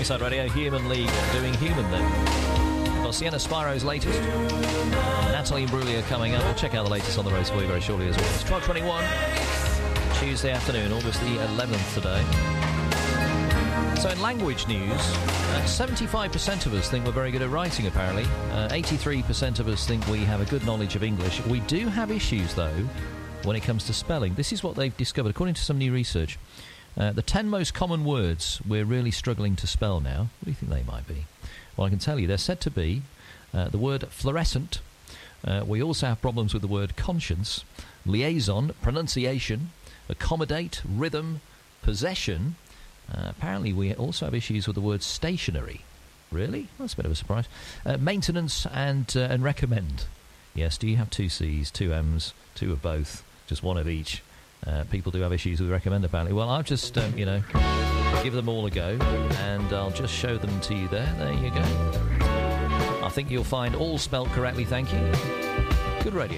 Talkside Radio, Human League doing Human then. Got Sienna Spiro's latest. Natalie Imbruglia coming up. We'll check out the latest on the race for you very shortly as well. It's 12:21, Tuesday afternoon, August the 11th today. So in language news, 75% of us think we're very good at writing, apparently. 83% of us think we have a good knowledge of English. We do have issues, though, when it comes to spelling. This is what they've discovered, according to some new research. The 10 most common words we're really struggling to spell now. What do you think they might be? Well, I can tell you, they're said to be the word fluorescent. We also have problems with the word conscience, liaison, pronunciation, accommodate, rhythm, possession. Apparently, we also have issues with the word stationary. Really? That's a bit of a surprise. Maintenance and recommend. Yes, do you have 2 C's, 2 M's, 2 of both, just 1 of each? People do have issues with recommend, apparently. Well, I've just, give them all a go, and I'll just show them to you there. There you go. I think you'll find all spelt correctly, thank you. Good radio.